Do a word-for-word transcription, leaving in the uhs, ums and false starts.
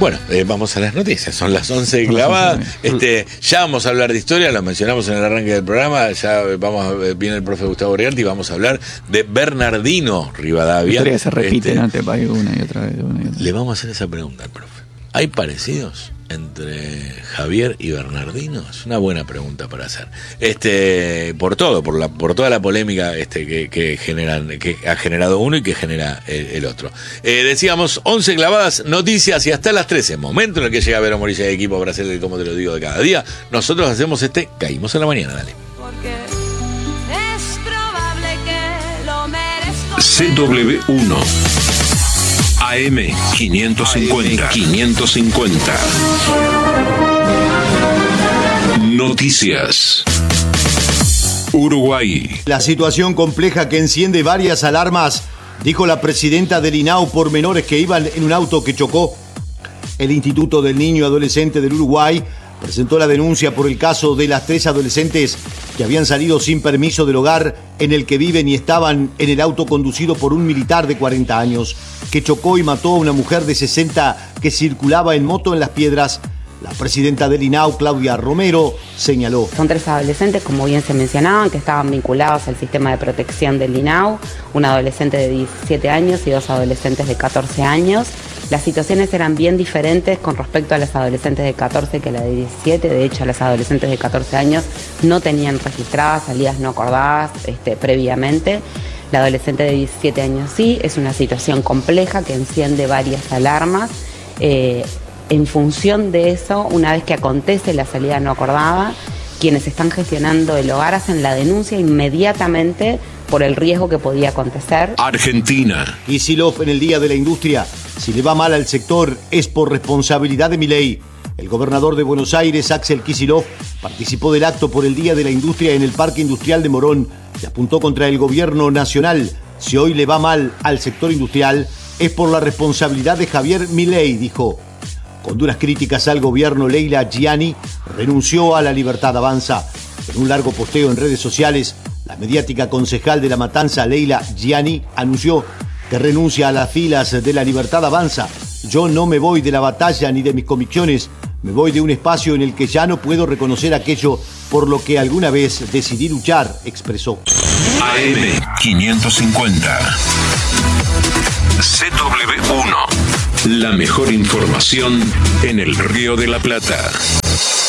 Bueno, eh, vamos a las noticias, son las once clavadas. Este, ya vamos a hablar de historia, lo mencionamos en el arranque del programa, ya vamos a, viene el profe Gustavo Briganti y vamos a hablar de Bernardino Rivadavia. La historia se repite, este, ¿no? Te pago una y otra vez, una y otra vez. Le vamos a hacer esa pregunta al profe. ¿Hay parecidos entre Javier y Bernardino? Es una buena pregunta para hacer. Este, por todo, por la, por toda la polémica este, que, que generan, que ha generado uno y que genera el, el otro. Eh, decíamos, once clavadas, noticias y hasta las trece, momento en el que llega Vero Morilla de Equipo Brasil, como te lo digo de cada día. Nosotros hacemos este Caímos en la Mañana, dale. Porque es probable que lo merezco. C W uno A M quinientos cincuenta. quinientos cincuenta. Noticias. Uruguay. La situación compleja que enciende varias alarmas, dijo la presidenta del I N A U por menores que iban en un auto que chocó. El Instituto del Niño y Adolescente del Uruguay presentó la denuncia por el caso de las tres adolescentes que habían salido sin permiso del hogar en el que viven y estaban en el auto conducido por un militar de cuarenta años que chocó y mató a una mujer de sesenta que circulaba en moto en Las Piedras. La presidenta del I N A U, Claudia Romero, señaló. Son tres adolescentes, como bien se mencionaban, que estaban vinculados al sistema de protección del I N A U, un adolescente de diecisiete años y dos adolescentes de catorce años. Las situaciones eran bien diferentes con respecto a las adolescentes de catorce que a la de diecisiete. De hecho, las adolescentes de catorce años no tenían registradas salidas no acordadas este, previamente. La adolescente de diecisiete años sí, es una situación compleja que enciende varias alarmas. Eh, en función de eso, una vez que acontece la salida no acordada, quienes están gestionando el hogar hacen la denuncia inmediatamente por el riesgo que podía acontecer. Argentina. Kicillof en el Día de la Industria. Si le va mal al sector es por responsabilidad de Milei. El gobernador de Buenos Aires, Axel Kicillof, participó del acto por el Día de la Industria en el Parque Industrial de Morón y apuntó contra el gobierno nacional. Si hoy le va mal al sector industrial es por la responsabilidad de Javier Milei, dijo. Con duras críticas al gobierno, Leila Gianni renunció a La Libertad Avanza. En un largo posteo en redes sociales, la mediática concejal de La Matanza, Leila Gianni, anunció que renuncia a las filas de La Libertad Avanza. Yo no me voy de la batalla ni de mis convicciones, me voy de un espacio en el que ya no puedo reconocer aquello por lo que alguna vez decidí luchar, expresó. A M quinientos cincuenta. C W uno. La mejor información en el Río de la Plata.